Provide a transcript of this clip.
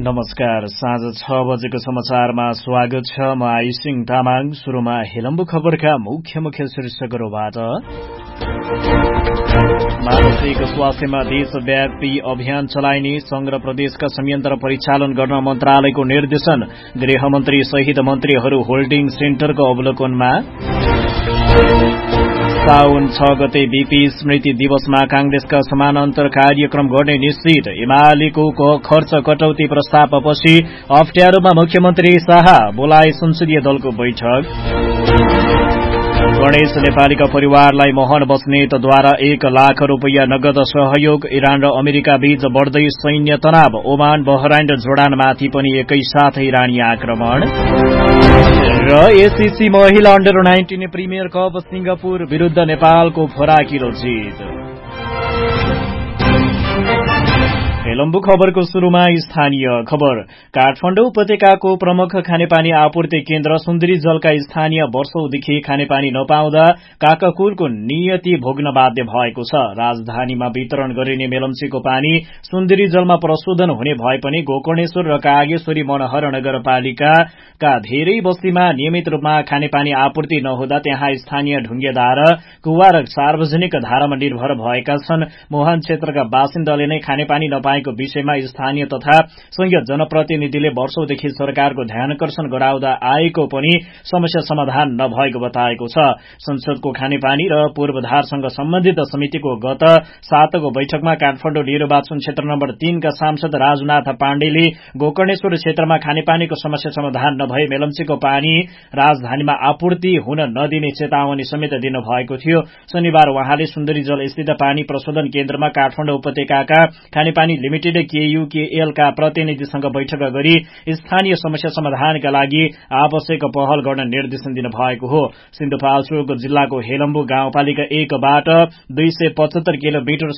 नमस्कार। साँझ 6 बजेको समाचारमा स्वागत छ। म आयुसिंह तामाङ। सुरुमा हेलम्बु खबरका मुख्य शीर्षकहरूबाट। मानसिक स्वास्थ्यमा देशव्यापी अभियान चलाइने, संघ र प्रदेशका संयन्त्र परिचालन गर्न मन्त्रालयको निर्देशन। गृहमन्त्री सहित मन्त्रीहरू होल्डिङ सेन्टरको अवलोकनमा। साउन 6 गते बीपी स्मृति दिवसमा कांग्रेसका समानान्तर कार्यक्रम गर्ने निश्चित। एमालेको खर्च कटौती प्रस्तावपछि अप्ठ्यारोमा मुख्यमन्त्री शाह, बोलाए संसदीय दलको बैठक। गणेश नेपालीका परिवारलाई मोहन बस्नेतद्वारा 1 लाख रूपियाँ नगद सहयोग। इरान र अमेरिका बीच बढ़दै सैन्य तनाव। ओमान, बहराइन र जोर्डानमाथि पनि एकैसाथ इरानी आक्रमण। र एसीसी महिला अन्डर 19 प्रिमियर कप सिंगापुर विरूद्ध नेपालको फराकिलो जित। हेलम्बु खबरको शुरूमा स्थानीय खबर। काठमाडौँ उपत्यकाको प्रमुख खानेपानी आपूर्ति केन्द्र सुन्दरी जलका स्थानीय वर्षौंदेखि खानेपानी नपाउँदा काकाकुलको नियति भोग्न बाध्य भएको छ। राजधानीमा वितरण गरिने मेलम्चीको पानी सुन्दरी जलमा प्रशोधन हुने भए पनि गोकर्णेश्वर र कागेश्वरी मनोहर नगरपालिकाका धेरै बस्तीमा नियमित रूपमा खानेपानी आपूर्ति नहुँदा त्यहाँ स्थानीय ढुङ्गेदार, कुवा र सार्वजनिक धारामा निर्भर भएका छन्। मोहन क्षेत्रका बासिन्दाले नै खानेपानी नपाएको विषयमा स्थानीय तथा संघीय जनप्रतिनिधिले वर्षौंदेखि सरकारको ध्यानकर्षण गराउँदा आएको पनि समस्या समाधान नभएको बताएको छ। संसदको खानेपानी र पूर्वाधारसँग सम्बन्धित समितिको गत 7को बैठकमा काठमाडौँ निर्वाचन क्षेत्र नम्बर 3 का सांसद राजनाथ पाण्डेले गोकर्णेश्वर क्षेत्रमा खानेपानीको समस्या समाधान नभए मेलम्चीको पानी राजधानीमा आपूर्ति हुन नदिने चेतावनी समेत दिनुभएको थियो। शनिबार उहाँले सुन्दरी जल स्थित पानी प्रशोधन केन्द्रमा काठमाडौँ उपत्यकाका खानेपानी लिमिटेड KUKL का प्रतिनिधिसँग बैठक गरी स्थानीय समस्या समाधानका लागि आवश्यक पहल गर्न निर्देशन दिनुभएको हो। सिन्धुपाल्चोक जिल्लाको हेलम्बु गाउँपालिका 1 बाट 275 किलोमिटर